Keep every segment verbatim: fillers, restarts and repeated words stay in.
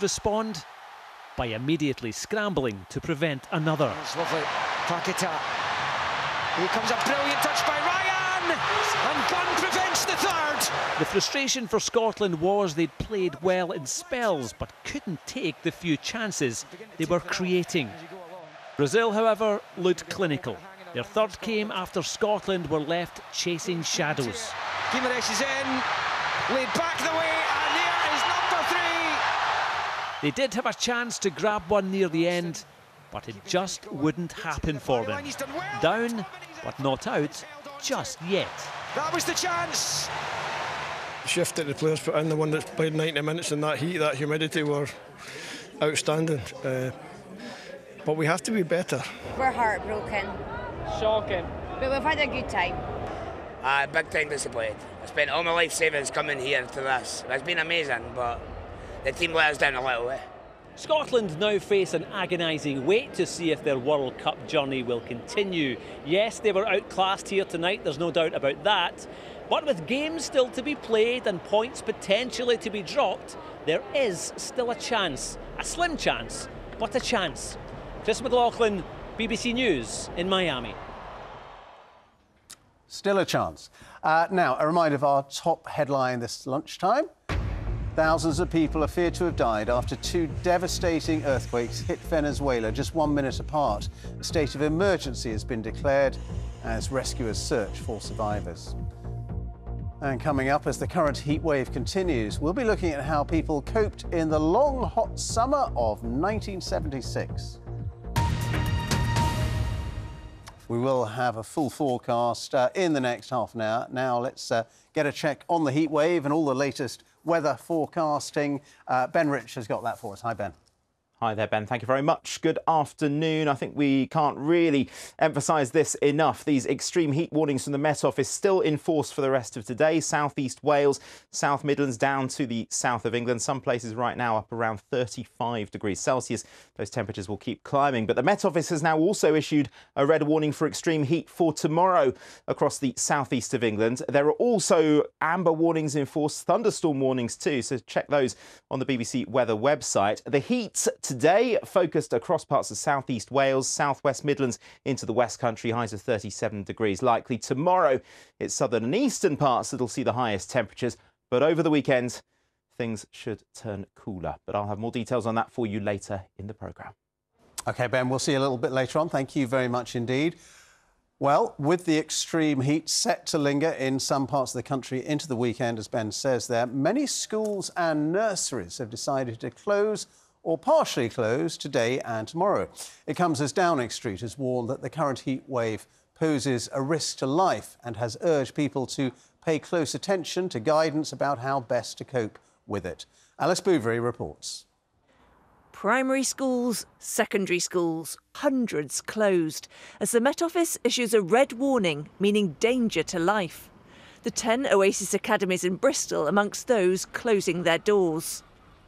respond by immediately scrambling to prevent another. It's lovely. Paquetá. Here comes a brilliant touch by Ryan, and Gunn prevents the third. The frustration for Scotland was they'd played well in spells but couldn't take the few chances they were creating. Brazil, however, looked clinical. Their third came after Scotland were left chasing shadows. Guimaraes is in, laid back the way, and there is number three. They did have a chance to grab one near the end, but it just wouldn't happen for them. Down, but not out just yet. That was the chance. The shift that the players put in, the one that's played ninety minutes in that heat, that humidity, were outstanding. Uh, but we have to be better. We're heartbroken. Shocking. But we've had a good time. Uh, big time disappointed. I spent all my life savings coming here to this. It's been amazing, but the team let us down a little bit. Scotland now face an agonising wait to see if their World Cup journey will continue. Yes, they were outclassed here tonight, there's no doubt about that. But with games still to be played and points potentially to be dropped, there is still a chance. A slim chance, but a chance. Chris McLaughlin, B B C News in Miami. Still a chance. Uh, now, a reminder of our top headline this lunchtime. Thousands of people are feared to have died after two devastating earthquakes hit Venezuela just one minute apart. A state of emergency has been declared as rescuers search for survivors. And coming up, as the current heat wave continues, we'll be looking at how people coped in the long, hot summer of nineteen seventy-six. We will have a full forecast uh, in the next half an hour. Now let's uh, get a check on the heat wave and all the latest weather forecasting. Uh, Ben Rich has got that for us. Hi, Ben. Hi there, Ben. Thank you very much. Good afternoon. I think we can't really emphasise this enough. These extreme heat warnings from the Met Office still in force for the rest of today. South East Wales, South Midlands down to the south of England. Some places right now up around thirty-five degrees Celsius. Those temperatures will keep climbing. But the Met Office has now also issued a red warning for extreme heat for tomorrow across the southeast of England. There are also amber warnings in force, thunderstorm warnings too. So check those on the B B C Weather website. The heat today focused across parts of southeast Wales, southwest Midlands into the West Country, highs of thirty-seven degrees. Likely tomorrow, it's southern and eastern parts that'll see the highest temperatures. But over the weekend, things should turn cooler. But I'll have more details on that for you later in the programme. OK, Ben, we'll see you a little bit later on. Thank you very much indeed. Well, with the extreme heat set to linger in some parts of the country into the weekend, as Ben says there, many schools and nurseries have decided to close or partially close today and tomorrow. It comes as Downing Street has warned that the current heat wave poses a risk to life and has urged people to pay close attention to guidance about how best to cope with it. Alice Bouverie reports. Primary schools, secondary schools, hundreds closed as the Met Office issues a red warning, meaning danger to life. The ten Oasis academies in Bristol amongst those closing their doors.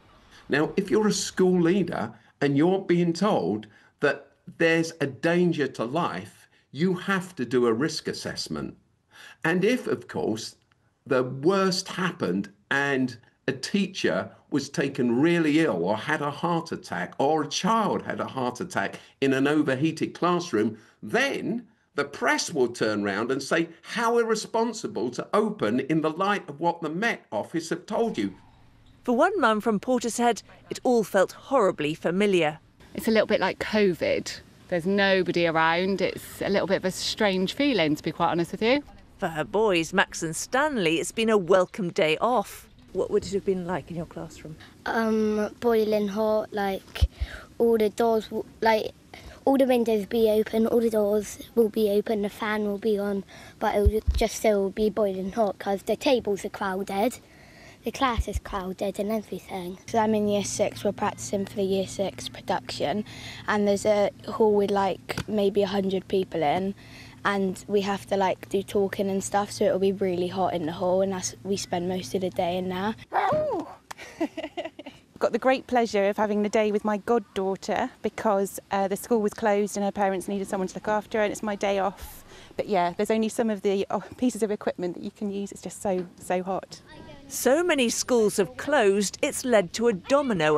Now, if you're a school leader and you're being told that there's a danger to life, you have to do a risk assessment. And if, of course, the worst happened and a teacher was taken really ill or had a heart attack or a child had a heart attack in an overheated classroom, then the press will turn round and say how irresponsible to open in the light of what the Met Office have told you. For one mum from Portishead, it all felt horribly familiar. It's a little bit like COVID. There's nobody around. It's a little bit of a strange feeling, to be quite honest with you. For her boys, Max and Stanley, it's been a welcome day off. What would it have been like in your classroom? Um, boiling hot, like all the doors, like all the windows will be open, all the doors will be open, the fan will be on, but it will just still be boiling hot because the tables are crowded. The class is crowded and everything. So I'm in year six, we're practising for the year six production, and there's a hall with like maybe a hundred people in, and we have to like do talking and stuff, so it'll be really hot in the hall, and that's we spend most of the day in there. I've got the great pleasure of having the day with my goddaughter because uh, the school was closed and her parents needed someone to look after her, and it's my day off. But yeah, there's only some of the oh, pieces of equipment that you can use. It's just so, so hot. So many schools have closed, it's led to a domino